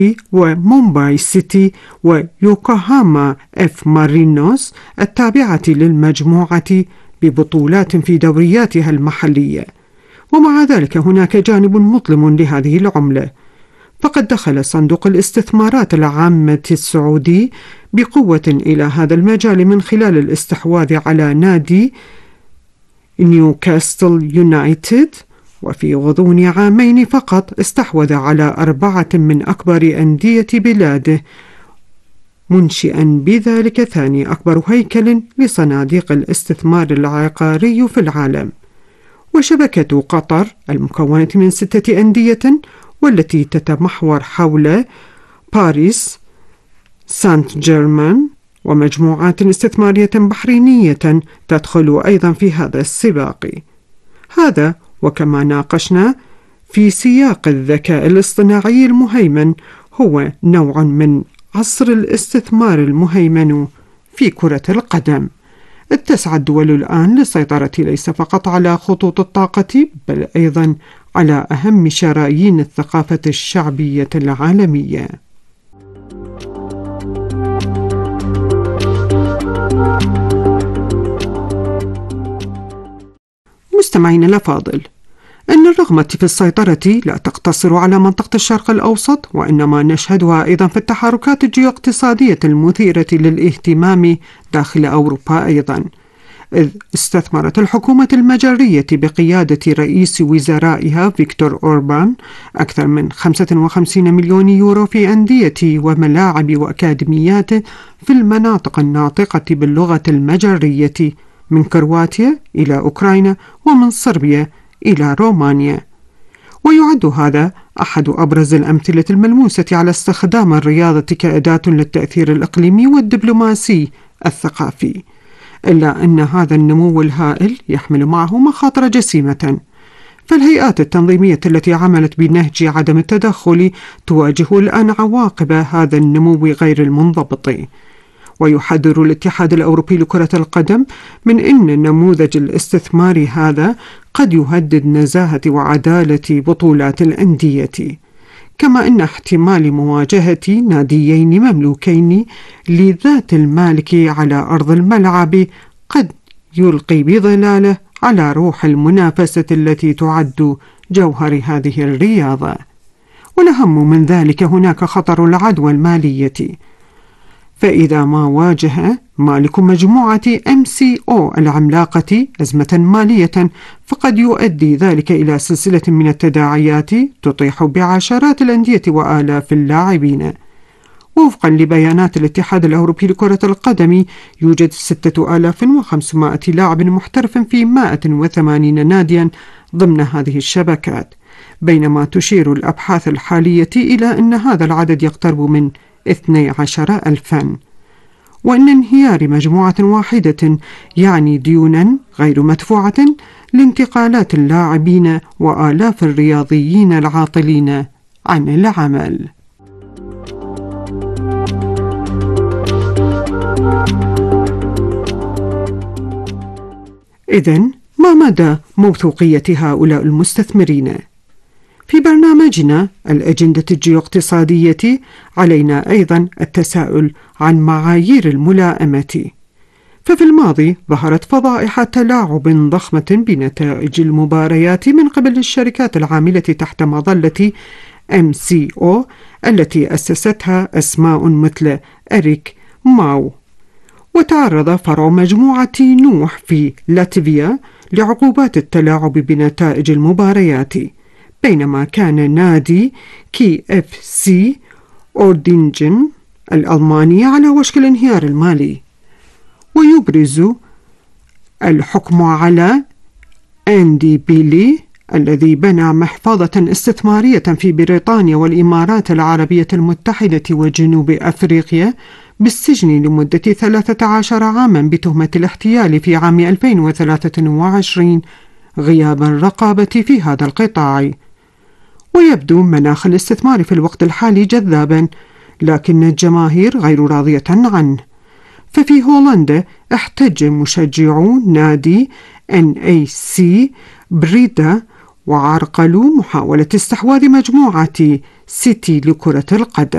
ومومباي سيتي ويوكوهاما اف مارينوس التابعة للمجموعة ببطولات في دورياتها المحلية. ومع ذلك هناك جانب مظلم لهذه العملة، فقد دخل صندوق الاستثمارات العامة السعودي بقوة إلى هذا المجال من خلال الاستحواذ على نادي نيوكاسل يونايتد، وفي غضون عامين فقط استحوذ على 4 من أكبر أندية بلاده، منشئا بذلك ثاني أكبر هيكل لصناديق الاستثمار العقاري في العالم. وشبكة قطر المكونة من 6 أندية والتي تتمحور حول باريس سانت جيرمان ومجموعات استثمارية بحرينية تدخل أيضا في هذا السباق. هذا وكما ناقشنا في سياق الذكاء الاصطناعي المهيمن هو نوع من عصر الاستثمار المهيمن في كرة القدم. تسعى الدول الآن للسيطرة ليس فقط على خطوط الطاقة بل أيضا على أهم شرايين الثقافة الشعبية العالمية. مستمعين الأفاضل، إن الرغبة في السيطرة لا تقتصر على منطقة الشرق الأوسط، وإنما نشهدها أيضا في التحركات الجيوقتصادية المثيرة للاهتمام داخل أوروبا أيضا، إذ استثمرت الحكومة المجرية بقيادة رئيس وزرائها فيكتور أوربان أكثر من 55 مليون يورو في أندية وملاعب وأكاديميات في المناطق الناطقة باللغة المجرية، من كرواتيا إلى أوكرانيا ومن صربيا إلى رومانيا. ويعد هذا أحد أبرز الأمثلة الملموسة على استخدام الرياضة كأداة للتأثير الإقليمي والدبلوماسي الثقافي، إلا أن هذا النمو الهائل يحمل معه مخاطر جسيمة. فالهيئات التنظيمية التي عملت بنهج عدم التدخل تواجه الآن عواقب هذا النمو غير المنضبط. ويحذر الاتحاد الأوروبي لكرة القدم من أن نموذج الاستثمار هذا قد يهدد نزاهة وعدالة بطولات الأندية، كما أن احتمال مواجهة ناديين مملوكين لذات المالك على أرض الملعب قد يلقي بظلاله على روح المنافسة التي تعد جوهر هذه الرياضة. والأهم من ذلك هناك خطر العدوى المالية، فإذا ما واجه مالك مجموعة MCO العملاقة أزمة مالية فقد يؤدي ذلك إلى سلسلة من التداعيات تطيح بعشرات الأندية وآلاف اللاعبين. وفقا لبيانات الاتحاد الأوروبي لكرة القدم يوجد 6500 لاعب محترف في 180 ناديا ضمن هذه الشبكات، بينما تشير الأبحاث الحالية إلى أن هذا العدد يقترب من 12,000، وأن انهيار مجموعة واحدة يعني ديونا غير مدفوعة لانتقالات اللاعبين وآلاف الرياضيين العاطلين عن العمل. إذن ما مدى موثوقية هؤلاء المستثمرين؟ في برنامجنا الأجندة الجيوقتصادية علينا أيضا التساؤل عن معايير الملائمة، ففي الماضي ظهرت فضائح تلاعب ضخمة بنتائج المباريات من قبل الشركات العاملة تحت مظلة MCO التي أسستها أسماء مثل إريك ماو. وتعرض فرع مجموعة نوح في لاتفيا لعقوبات التلاعب بنتائج المباريات، بينما كان نادي KFC أوردينجن الألماني على وشك الانهيار المالي. ويبرز الحكم على أندي بيلي الذي بنى محفظة استثمارية في بريطانيا والإمارات العربية المتحدة وجنوب أفريقيا بالسجن لمدة 13 عاما بتهمة الاحتيال في عام 2023 غياب الرقابة في هذا القطاع. ويبدو مناخ الاستثمار في الوقت الحالي جذابا، لكن الجماهير غير راضية عنه. ففي هولندا احتج مشجعو نادي NAC بريدا وعرقلوا محاولة استحواذ مجموعة سيتي لكرة القدم.